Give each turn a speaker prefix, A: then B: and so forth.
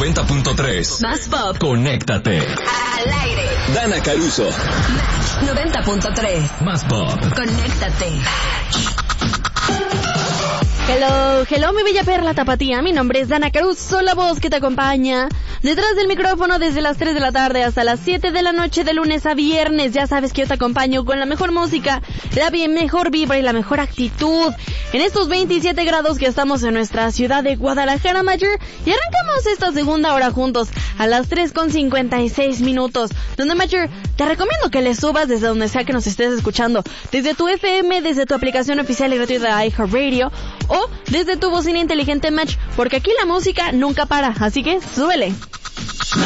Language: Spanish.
A: 90.3.
B: Más pop.
A: Conéctate.
B: Al aire.
A: Dana Caruso.
B: Match 90.3.
A: Más pop.
B: Conéctate.
C: Hello, mi bella perla tapatía. Mi nombre es Dana Caruso, la voz que te acompaña detrás del micrófono desde las 3 de la tarde hasta las 7 de la noche de lunes a viernes. Ya sabes que yo te acompaño con la mejor música, la mejor vibra y la mejor actitud en estos 27 grados que estamos en nuestra ciudad de Guadalajara, Mayor. Y arrancamos esta segunda hora juntos a las 3:56, donde, Mayor, te recomiendo que le subas desde donde sea que nos estés escuchando, desde tu FM, desde tu aplicación oficial y gratuita de iHeartRadio o desde tu bocina inteligente, Match, porque aquí la música nunca para, así que súbele.